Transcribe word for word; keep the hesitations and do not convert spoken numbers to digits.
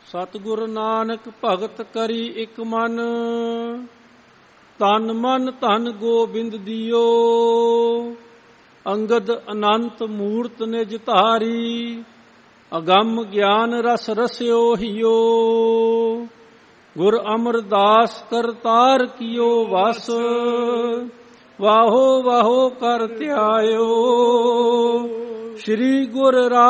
ਸਤਿਗੁਰ ਨਾਨਕ ਭਗਤ ਕਰੀ ਇਕ ਮਨ, ਤਨ ਮਨ ਧਨ ਗੋਬਿੰਦ ਦਿਓ। ਅੰਗਦ ਅਨੰਤ ਮੂਰਤ ਨਿਜ ਧਾਰੀ, ਅਗੰਮ ਗਿਆਨ ਰਸ ਰਸਿਓ ਹਿਓ। ਗੁਰ ਅਮਰਦਾਸ ਕਰਤਾਰ ਕੀਓ ਵਸ, ਵਾਹੋ ਵਾਹੋ ਕਰ ਧਿਆਇਓ। ਸ਼੍ਰੀ ਗੁਰ ਰਾਮ